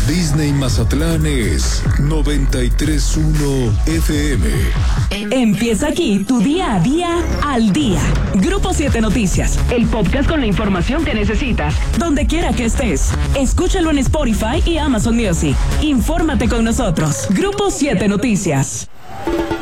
Disney Mazatlán es 93.1 FM. Empieza aquí tu día a día al día. Grupo 7 Noticias, el podcast con la información que necesitas, donde quiera que estés. Escúchalo en Spotify y Amazon Music. Infórmate con nosotros. Grupo 7 Noticias.